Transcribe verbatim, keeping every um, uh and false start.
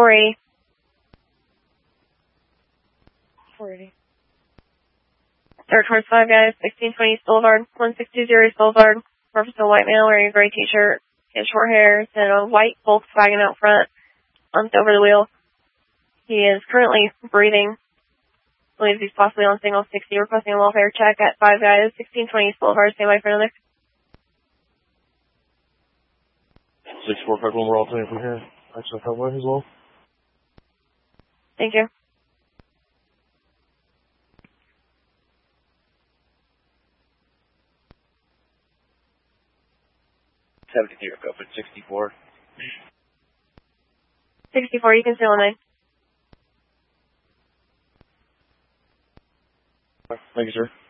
four eighty. four eighty. Third towards five guys, sixteen twenty East Boulevard, one six two zero East Boulevard. Purposeful white male wearing a gray t-shirt, he has short hair, and a white Volkswagen out front, lumped over the wheel. He is currently breathing. Believes he's possibly on single sixty, requesting a welfare check at five guys, sixteen twenty East Boulevard. Stand by for another. six four five one, we're alternating from here. Actually, how way as well. Thank you. seventy-three, go for sixty-four. sixty-four, you can stay on nine. Thank you, sir.